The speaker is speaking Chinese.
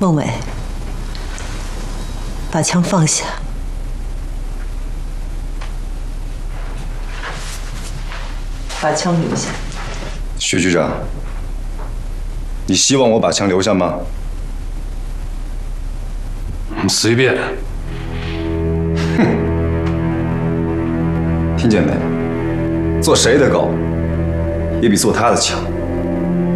孟伟，把枪放下。把枪留下。 徐局长，你希望我把枪留下吗？ 你随便。 哼，听见没？做谁的狗，也比做他的强。